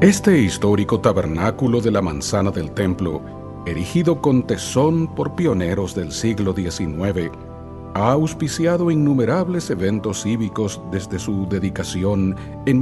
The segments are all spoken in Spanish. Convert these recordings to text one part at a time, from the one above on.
Este histórico tabernáculo de la manzana del templo, erigido con tesón por pioneros del siglo XIX, ha auspiciado innumerables eventos cívicos desde su dedicación en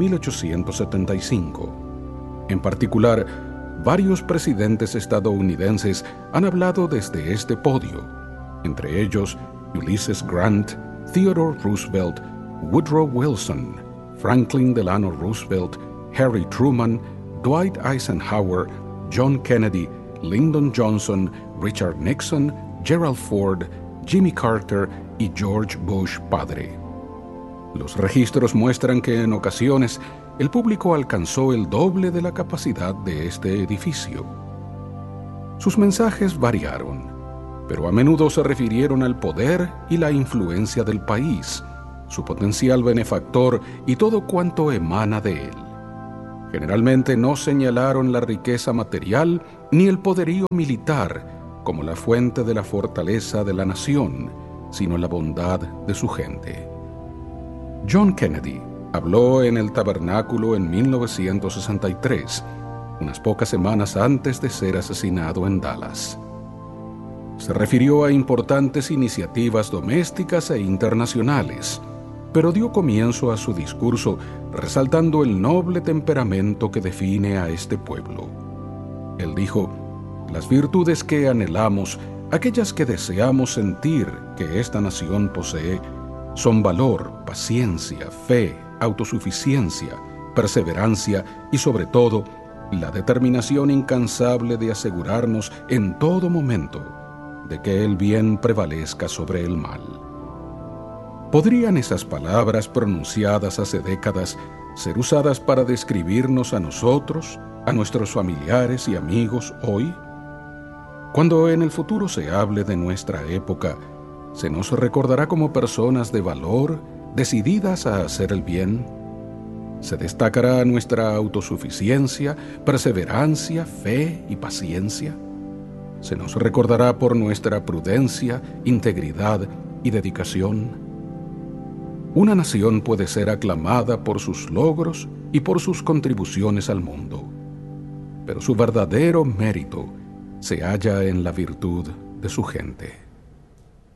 1875. En particular, varios presidentes estadounidenses han hablado desde este podio, entre ellos Ulysses Grant, Theodore Roosevelt, Woodrow Wilson, Franklin Delano Roosevelt, Harry Truman, Dwight Eisenhower, John Kennedy, Lyndon Johnson, Richard Nixon, Gerald Ford, Jimmy Carter y George Bush padre. Los registros muestran que en ocasiones el público alcanzó el doble de la capacidad de este edificio. Sus mensajes variaron, pero a menudo se refirieron al poder y la influencia del país, su potencial benefactor y todo cuanto emana de él. Generalmente no señalaron la riqueza material ni el poderío militar como la fuente de la fortaleza de la nación, sino la bondad de su gente. John Kennedy habló en el tabernáculo en 1963, unas pocas semanas antes de ser asesinado en Dallas. Se refirió a importantes iniciativas domésticas e internacionales, pero dio comienzo a su discurso resaltando el noble temperamento que define a este pueblo. Él dijo: "Las virtudes que anhelamos, aquellas que deseamos sentir que esta nación posee, son valor, paciencia, fe, autosuficiencia, perseverancia y, sobre todo, la determinación incansable de asegurarnos en todo momento de que el bien prevalezca sobre el mal". ¿Podrían esas palabras pronunciadas hace décadas ser usadas para describirnos a nosotros, a nuestros familiares y amigos hoy? Cuando en el futuro se hable de nuestra época, ¿se nos recordará como personas de valor, decididas a hacer el bien? ¿Se destacará nuestra autosuficiencia, perseverancia, fe y paciencia? ¿Se nos recordará por nuestra prudencia, integridad y dedicación? Una nación puede ser aclamada por sus logros y por sus contribuciones al mundo, pero su verdadero mérito se halla en la virtud de su gente.